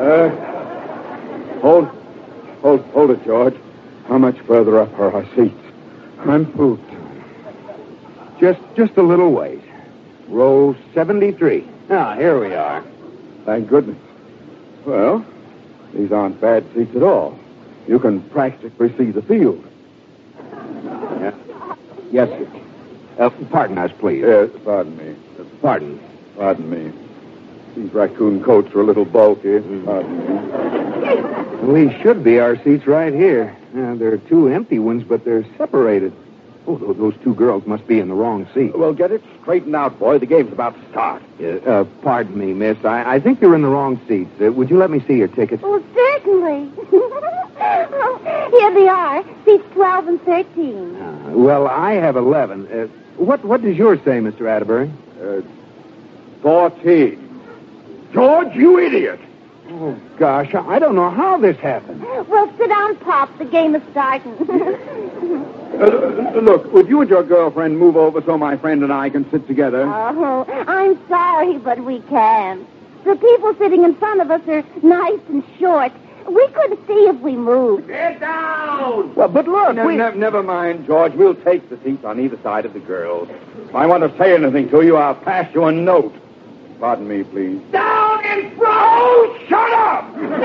Hold it, George. How much further up are our seats? I'm pooped. Just a little ways. Row 73. Ah, here we are. Thank goodness. Well, these aren't bad seats at all. You can practically see the field. Yeah. Yes, sir. Pardon us, please. Yes, pardon me. Pardon. Pardon me. These raccoon coats are a little bulky. Pardon me. We should be our seats right here. There are two empty ones, but they're separated. Oh, those two girls must be in the wrong seat. Well, get it straightened out, boy. The game's about to start. Pardon me, miss. I think you're in the wrong seats. Would you let me see your tickets? Oh, certainly. Here they are, seats 12 and 13. Well, I have 11. What does yours say, Mr. Atterbury? 14. George, you idiot! Oh, gosh, I don't know how this happened. Well, sit down, Pop. The game is starting. Look, would you and your girlfriend move over so my friend and I can sit together? Oh, I'm sorry, but we can't. The people sitting in front of us are nice and short. We couldn't see if we moved. Get down! Well, but look, never mind, George. We'll take the seats on either side of the girls. If I want to say anything to you, I'll pass you a note. Pardon me, please. Down in front! Oh, shut up!